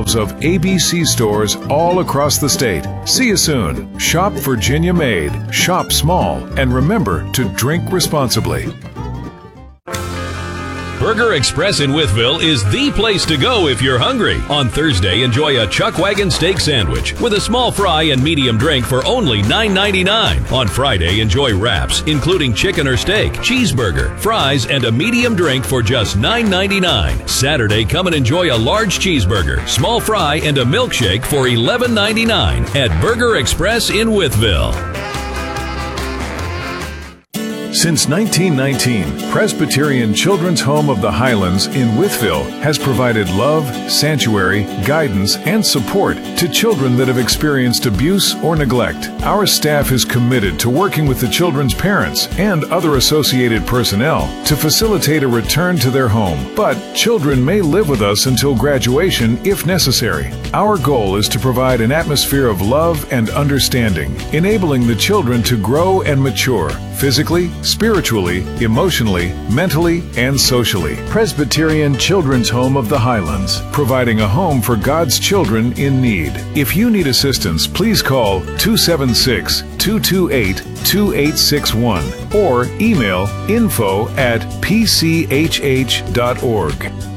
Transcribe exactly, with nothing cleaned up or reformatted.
shelves of A B C stores all across the state. See you soon. Shop Virginia made. Shop small. And remember to drink responsibly. Burger Express in Wytheville is the place to go if you're hungry. On Thursday, enjoy a Chuck Wagon steak sandwich with a small fry and medium drink for only nine ninety-nine. On Friday, enjoy wraps, including chicken or steak, cheeseburger, fries, and a medium drink for just nine ninety-nine. Saturday, come and enjoy a large cheeseburger, small fry, and a milkshake for eleven ninety-nine at Burger Express in Wytheville. Since nineteen nineteen, Presbyterian Children's Home of the Highlands in Wytheville has provided love, sanctuary, guidance, and support to children that have experienced abuse or neglect. Our staff is committed to working with the children's parents and other associated personnel to facilitate a return to their home. But children may live with us until graduation if necessary. Our goal is to provide an atmosphere of love and understanding, enabling the children to grow and mature physically, spiritually, emotionally, mentally, and socially. Presbyterian Children's Home of the Highlands, providing a home for God's children in need. If you need assistance, please call two seven six, two two eight, two eight six one or email info at p c h h dot org.